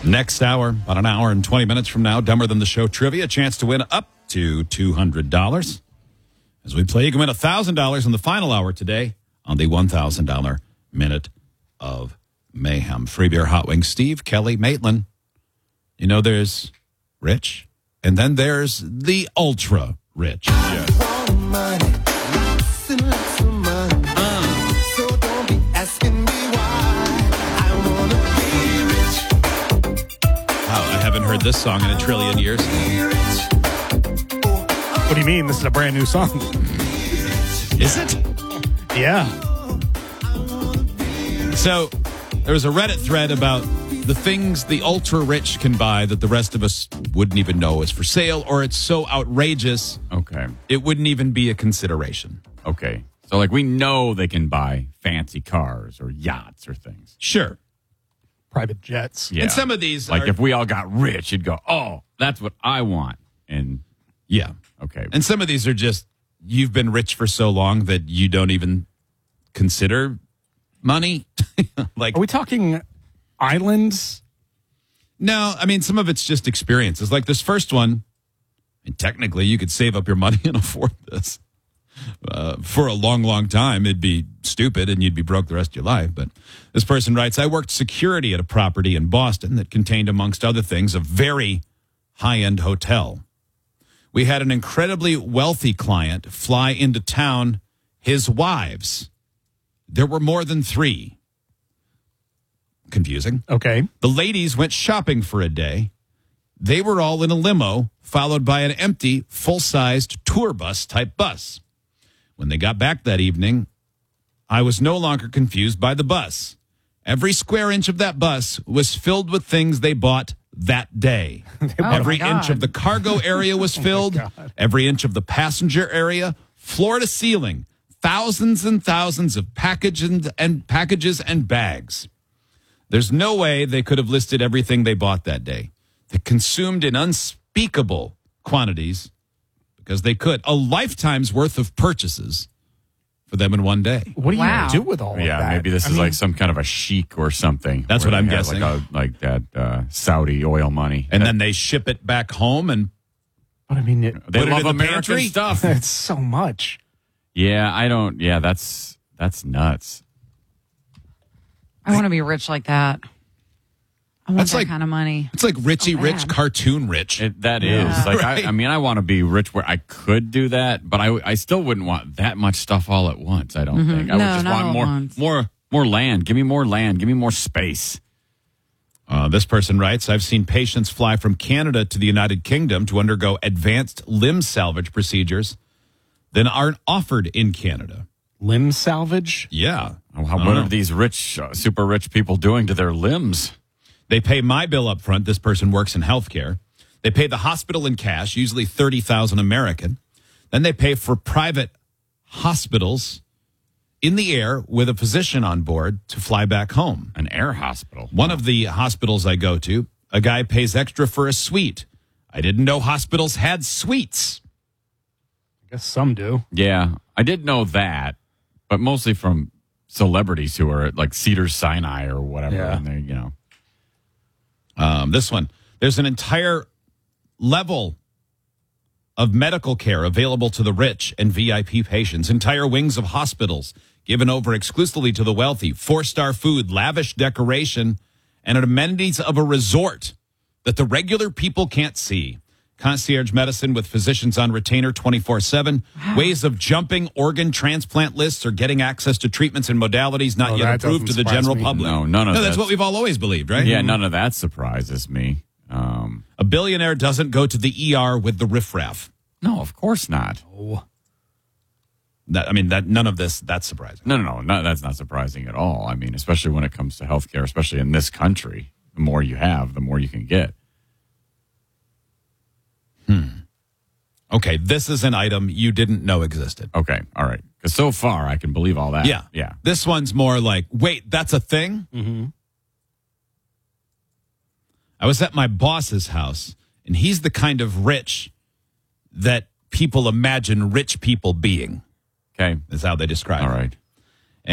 Next hour, about an hour and 20 minutes from now, Dumber Than the Show trivia. Chance to win up to $200. As we play, you can win $1,000 in the final hour today on the $1,000 Minute of Mayhem. Free beer, hot wings. Steve, Kelly, Maitland. You know, there's rich, and then there's the ultra rich. Yeah. So don't be asking me why I wanna be rich. Wow, I haven't heard this song in a trillion years. What do you mean? This is a brand new song. Is it? Yeah. So there was a Reddit thread about the things the ultra rich can buy that the rest of us wouldn't even know is for sale, or it's so outrageous. Okay. It wouldn't even be a consideration. Okay. So, like, we know they can buy fancy cars or yachts or things. Sure. Private jets. Yeah. And some of these like, are, if we all got rich, you'd go, oh, that's what I want. And, yeah. okay. And some of these are just, you've been rich for so long that you don't even consider money. Like, are we talking islands? No, I mean, some of it's just experiences. Like this first one, and technically you could save up your money and afford this. For a long, long time, it'd be stupid and you'd be broke the rest of your life. But this person writes, I worked security at a property in Boston that contained, amongst other things, a very high-end hotel. We had an incredibly wealthy client fly into town, his wives. There were more than 3. Confusing. Okay. The ladies went shopping for a day. They were all in a limo, followed by an empty, full-sized tour bus type bus. When they got back that evening, I was no longer confused by the bus. Every square inch of that bus was filled with things they bought that day. Every inch of the cargo area was filled. Every inch of the passenger area, floor to ceiling, thousands and thousands of packages and bags. There's no way they could have listed everything they bought that day. They consumed in unspeakable quantities because they could. A lifetime's worth of purchases for them in one day. What do you do with all of that? Yeah, maybe this is like some kind of a sheik or something. That's what I'm guessing. Like that Saudi oil money. And then they ship it back home and but I mean, they put love it in the American pantry? stuff. It's so much. Yeah, I don't. Yeah, that's nuts. I want to be rich like that. I want That's that like- kind of money. it's like Richie Oh, Rich, man. cartoon rich. That is like Right. I mean, I want to be rich where I could do that, but I still wouldn't want that much stuff all at once. I don't think. I No, would just not all at want once. more land. Give me more land. Give me more space. This person writes, I've seen patients fly from Canada to the United Kingdom to undergo advanced limb salvage procedures that aren't offered in Canada. Limb salvage? Yeah. What are these rich, super rich people doing to their limbs? They pay my bill up front. This person works in healthcare. They pay the hospital in cash, usually $30,000 American. Then they pay for private hospitals in the air with a physician on board to fly back home. An air hospital. One of the hospitals I go to, a guy pays extra for a suite. I didn't know hospitals had suites. I guess some do. Yeah, I did know that, but mostly from celebrities who are at like Cedars-Sinai or whatever. Yeah. And they, you know. This one, there's an entire level of medical care available to the rich and VIP patients, entire wings of hospitals given over exclusively to the wealthy, 4-star food, lavish decoration, and amenities of a resort that the regular people can't see. Concierge medicine with physicians on retainer 24/7, ways of jumping organ transplant lists or getting access to treatments and modalities not yet that approved to doesn't the general surprise me. public. No, none of that's that's- what we've all always believed, right? Yeah, none of that surprises me. A billionaire doesn't go to the ER with the riffraff. No, of course not. None of this, that's surprising. No, that's not surprising at all. I mean, especially when it comes to healthcare, especially in this country, the more you have, the more you can get. Okay, this is an item you didn't know existed. Okay, all right. Because so far, I can believe all that. Yeah. Yeah. This one's more like, wait, that's a thing? Mm-hmm. I was at my boss's house, and he's the kind of rich that people imagine rich people being, Okay. is how they describe All it. right.